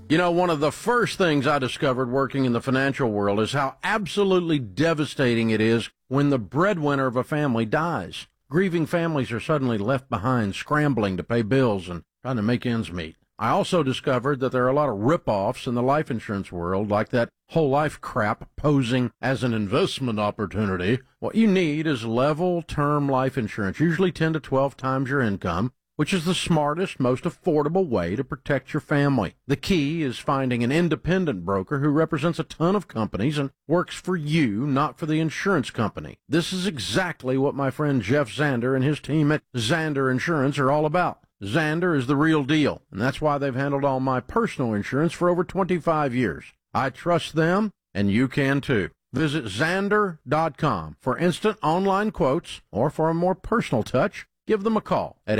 You know, one of the first things I discovered working in the financial world is how absolutely devastating it is when the breadwinner of a family dies. Grieving families are suddenly left behind, scrambling to pay bills and trying to make ends meet. I also discovered that there are a lot of rip-offs in the life insurance world, like that whole life crap posing as an investment opportunity. What you need is level term life insurance, usually 10 to 12 times your income, which is the smartest, most affordable way to protect your family. The key is finding an independent broker who represents a ton of companies and works for you, not for the insurance company. This is exactly what my friend Jeff Zander and his team at Zander Insurance are all about. Zander is the real deal, and that's why they've handled all my personal insurance for over 25 years. I trust them, and you can too. Visit Zander.com for instant online quotes, or for a more personal touch, give them a call at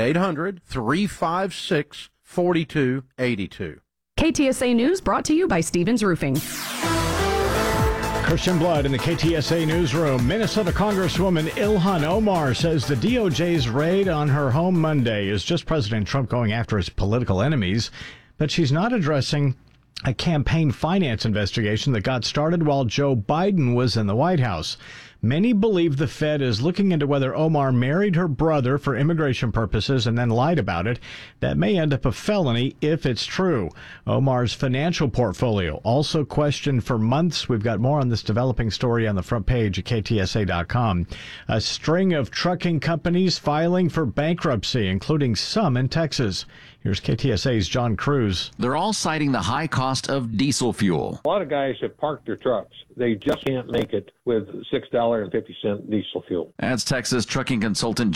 800-356-4282. KTSA News brought to you by Stevens Roofing. Christian Blood in the KTSA newsroom. Minnesota Congresswoman Ilhan Omar says the DOJ's raid on her home Monday is just President Trump going after his political enemies, but she's not addressing a campaign finance investigation that got started while Joe Biden was in the White House. Many believe the Fed is looking into whether Omar married her brother for immigration purposes and then lied about it. That may end up a felony if it's true. Omar's financial portfolio also questioned for months. We've got more on this developing story on the front page at KTSA.com. A string of trucking companies filing for bankruptcy, including some in Texas. Here's KTSA's John Cruz. They're all citing the high cost of diesel fuel. A lot of guys have parked their trucks. They just can't make it with $6.50 diesel fuel. That's Texas trucking consultant